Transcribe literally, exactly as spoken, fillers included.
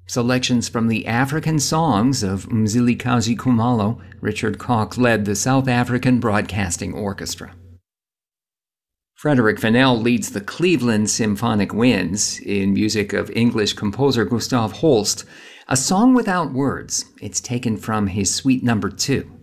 Selections from the African songs of Mzilikazi Khumalo. Richard Koch led the South African Broadcasting Orchestra. Frederick Fennell leads the Cleveland Symphonic Winds in music of English composer Gustav Holst. A Song Without Words. It's taken from his Suite Number Two.